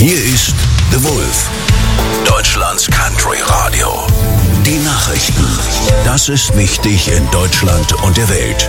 Hier ist The Wolf, Deutschlands Country Radio. Die Nachrichten. Das ist wichtig in Deutschland und der Welt.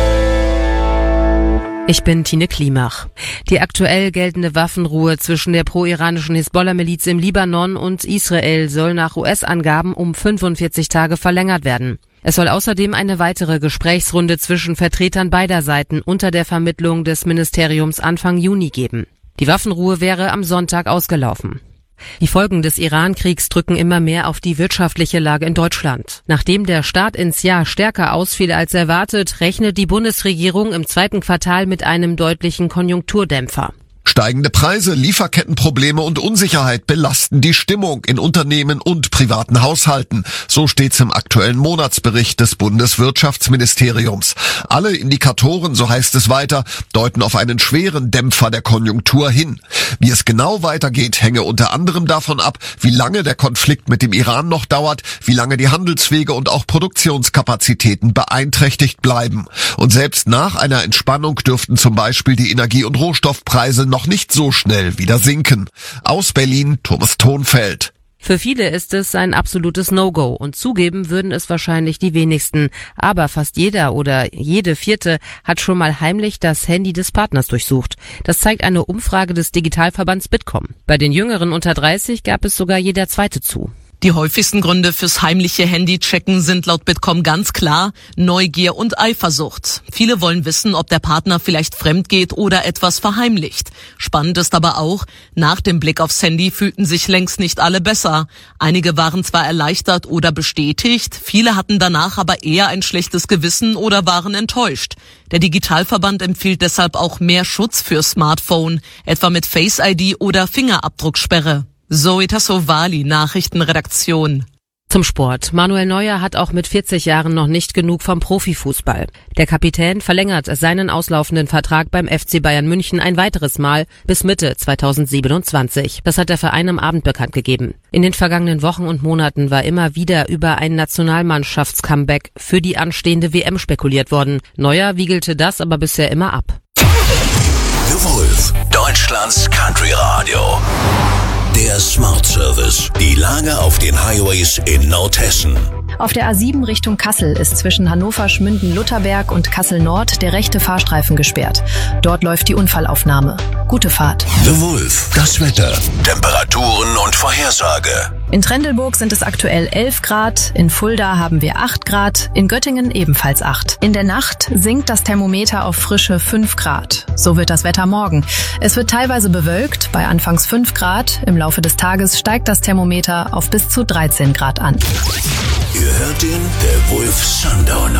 Ich bin Tine Klimach. Die aktuell geltende Waffenruhe zwischen der pro-iranischen Hisbollah-Miliz im Libanon und Israel soll nach US-Angaben um 45 Tage verlängert werden. Es soll außerdem eine weitere Gesprächsrunde zwischen Vertretern beider Seiten unter der Vermittlung des Ministeriums Anfang Juni geben. Die Waffenruhe wäre am Sonntag ausgelaufen. Die Folgen des Iran-Kriegs drücken immer mehr auf die wirtschaftliche Lage in Deutschland. Nachdem der Start ins Jahr stärker ausfiel als erwartet, rechnet die Bundesregierung im zweiten Quartal mit einem deutlichen Konjunkturdämpfer. Steigende Preise, Lieferkettenprobleme und Unsicherheit belasten die Stimmung in Unternehmen und privaten Haushalten. So steht's im aktuellen Monatsbericht des Bundeswirtschaftsministeriums. Alle Indikatoren, so heißt es weiter, deuten auf einen schweren Dämpfer der Konjunktur hin. Wie es genau weitergeht, hänge unter anderem davon ab, wie lange der Konflikt mit dem Iran noch dauert, wie lange die Handelswege und auch Produktionskapazitäten beeinträchtigt bleiben. Und selbst nach einer Entspannung dürften zum Beispiel die Energie- und Rohstoffpreise noch nicht so schnell wieder sinken. Aus Berlin, Thomas Thonfeld. Für viele ist es ein absolutes No-Go und zugeben würden es wahrscheinlich die wenigsten. Aber fast jeder oder jede Vierte hat schon mal heimlich das Handy des Partners durchsucht. Das zeigt eine Umfrage des Digitalverbands Bitkom. Bei den Jüngeren unter 30 gab es sogar jeder Zweite zu. Die häufigsten Gründe fürs heimliche Handychecken sind laut Bitkom ganz klar Neugier und Eifersucht. Viele wollen wissen, ob der Partner vielleicht fremd geht oder etwas verheimlicht. Spannend ist aber auch, nach dem Blick aufs Handy fühlten sich längst nicht alle besser. Einige waren zwar erleichtert oder bestätigt, viele hatten danach aber eher ein schlechtes Gewissen oder waren enttäuscht. Der Digitalverband empfiehlt deshalb auch mehr Schutz für Smartphone, etwa mit Face ID oder Fingerabdrucksperre. Zoe Tassovali, Nachrichtenredaktion. Zum Sport. Manuel Neuer hat auch mit 40 Jahren noch nicht genug vom Profifußball. Der Kapitän verlängert seinen auslaufenden Vertrag beim FC Bayern München ein weiteres Mal bis Mitte 2027. Das hat der Verein am Abend bekannt gegeben. In den vergangenen Wochen und Monaten war immer wieder über ein Nationalmannschafts-Comeback für die anstehende WM spekuliert worden. Neuer wiegelte das aber bisher immer ab. The Wolf, Deutschlands Country Radio. Der Smart Service. Die Lage auf den Highways in Nordhessen. Auf der A7 Richtung Kassel ist zwischen Hannover-Schmünden-Lutherberg und Kassel-Nord der rechte Fahrstreifen gesperrt. Dort läuft die Unfallaufnahme. Gute Fahrt. The Wolf. Das Wetter. Temperaturen und Vorhersage. In Trendelburg sind es aktuell 11 Grad, in Fulda haben wir 8 Grad, in Göttingen ebenfalls 8. In der Nacht sinkt das Thermometer auf frische 5 Grad. So wird das Wetter morgen. Es wird teilweise bewölkt, bei anfangs 5 Grad. Im Laufe des Tages steigt das Thermometer auf bis zu 13 Grad an. Ihr hört den The Wolf Sundowner.